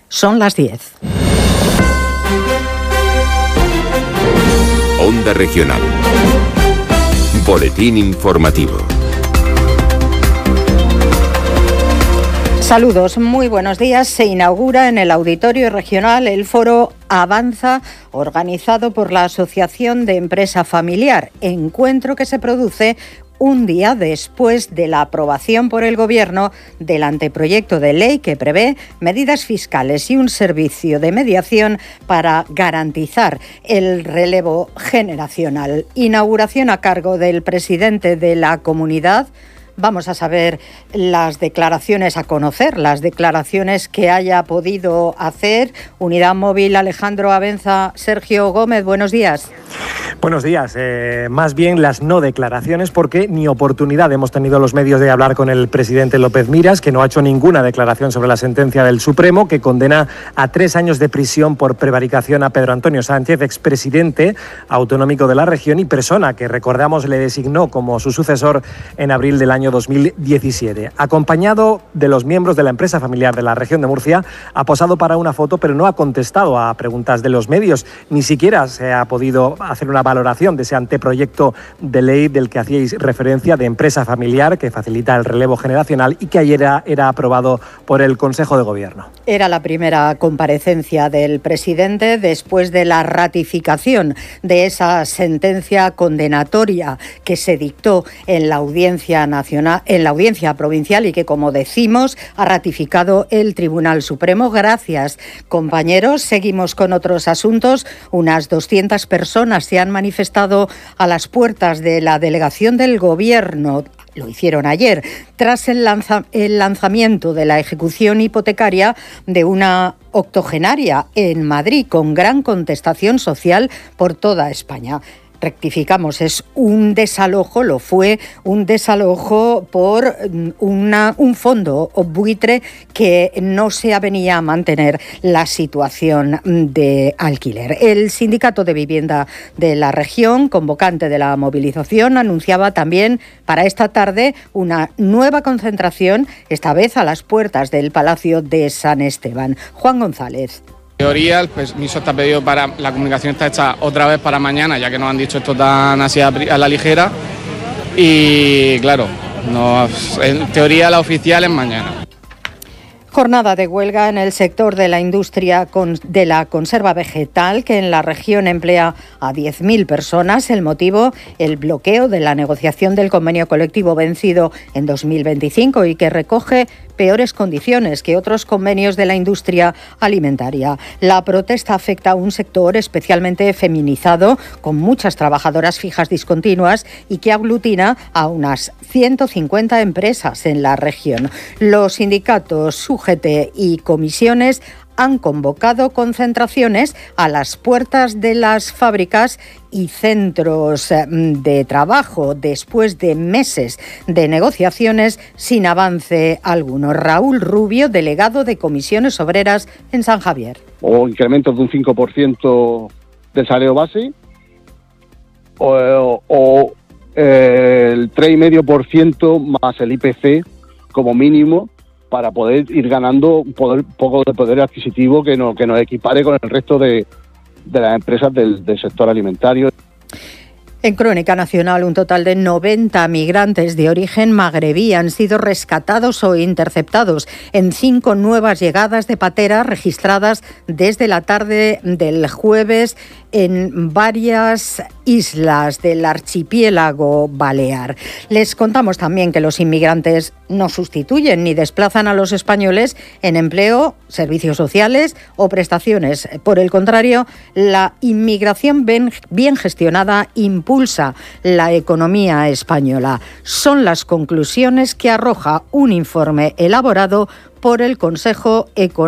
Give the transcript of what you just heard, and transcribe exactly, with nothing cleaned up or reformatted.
Son las diez. Onda Regional. Boletín informativo. Saludos, muy buenos días. Se inaugura en el Auditorio Regional el foro Avanza, organizado por la Asociación de Empresa Familiar, encuentro que se produce un día después de la aprobación por el Gobierno del anteproyecto de ley que prevé medidas fiscales y un servicio de mediación para garantizar el relevo generacional. Inauguración a cargo del presidente de la comunidad. Vamos a saber las declaraciones, a conocer las declaraciones que haya podido hacer. Unidad Móvil, Alejandro Abenza, Sergio Gómez, buenos días. Buenos días. Eh, más bien las no declaraciones, porque ni oportunidad hemos tenido los medios de hablar con el presidente López Miras, que no ha hecho ninguna declaración sobre la sentencia del Supremo, que condena a tres años de prisión por prevaricación a Pedro Antonio Sánchez, expresidente autonómico de la región y persona que, recordamos, le designó como su sucesor en abril del año dos mil diecisiete. Acompañado de los miembros de la empresa familiar de la región de Murcia, ha posado para una foto, pero no ha contestado a preguntas de los medios. Ni siquiera se ha podido hacer una valoración de ese anteproyecto de ley del que hacíais referencia, de empresa familiar, que facilita el relevo generacional y que ayer era, era aprobado por el Consejo de Gobierno. Era la primera comparecencia del presidente después de la ratificación de esa sentencia condenatoria que se dictó en la Audiencia Nacional, en la Audiencia Provincial y que, como decimos, ha ratificado el Tribunal Supremo. Gracias, compañeros. Seguimos con otros asuntos. Unas doscientas personas se han manifestado a las puertas de la delegación del Gobierno. Lo hicieron ayer, tras el, lanza- el lanzamiento de la ejecución hipotecaria de una octogenaria en Madrid, con gran contestación social por toda España. Rectificamos, es un desalojo, lo fue un desalojo por una, un fondo o buitre que no se avenía a mantener la situación de alquiler. El Sindicato de Vivienda de la región, convocante de la movilización, anunciaba también para esta tarde una nueva concentración, esta vez a las puertas del Palacio de San Esteban. Juan González. En teoría, el permiso está pedido para, la comunicación está hecha otra vez para mañana, ya que nos han dicho esto tan así a la ligera. Y claro, no, en teoría la oficial es mañana. Jornada de huelga en el sector de la industria con, de la conserva vegetal, que en la región emplea a diez mil personas. El motivo, el bloqueo de la negociación del convenio colectivo vencido en dos mil veinticinco y que recoge peores condiciones que otros convenios de la industria alimentaria. La protesta afecta a un sector especialmente feminizado, con muchas trabajadoras fijas discontinuas y que aglutina a unas ciento cincuenta empresas en la región. Los sindicatos U G T y comisiones han convocado concentraciones a las puertas de las fábricas y centros de trabajo después de meses de negociaciones sin avance alguno. Raúl Rubio, delegado de Comisiones Obreras en San Javier. O incrementos de un cinco por ciento del salario base o, o eh, el tres coma cinco por ciento más el I P C como mínimo, para poder ir ganando un poder, poco de poder adquisitivo que nos, que nos equipare con el resto de, de las empresas del, del sector alimentario. En Crónica Nacional, un total de noventa migrantes de origen magrebí han sido rescatados o interceptados en cinco nuevas llegadas de patera registradas desde la tarde del jueves en varias islas del archipiélago balear. Les contamos también que los inmigrantes no sustituyen ni desplazan a los españoles en empleo, servicios sociales o prestaciones. Por el contrario, la inmigración bien, bien gestionada impulsa la economía española. Son las conclusiones que arroja un informe elaborado por el Consejo Económico